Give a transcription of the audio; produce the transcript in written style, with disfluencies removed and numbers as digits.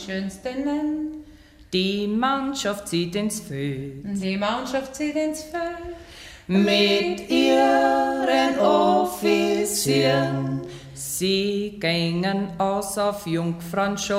schönsten nennt. Die Mannschaft zieht ins Feld. Die Mannschaft zieht ins Feld. Mit ihren Offizieren. Sie gingen aus auf Jungfrauen